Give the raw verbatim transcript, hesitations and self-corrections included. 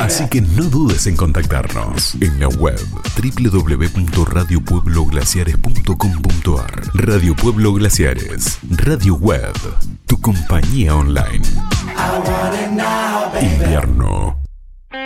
Así que no dudes en contactarnos en la web doble u doble u doble u punto radio pueblo glaciares punto com punto a r. Radio Pueblo Glaciares, radio web, tu compañía online. Invierno.